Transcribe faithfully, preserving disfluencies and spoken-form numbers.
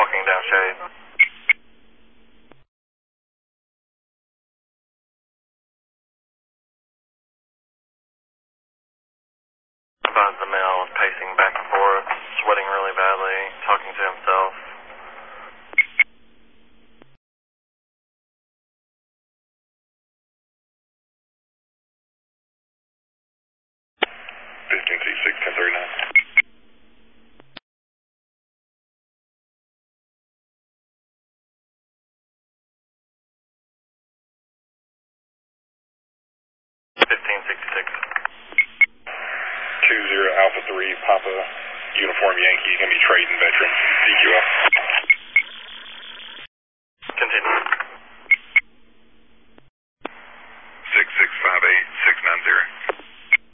walking down Shade. About the male was pacing back and forth, sweating really badly, talking to himself. fifteen C six, ten thirty-nine. fifteen sixty-six. two zero Alpha three, Papa, Uniform Yankee, going to be trading veteran, D Q F.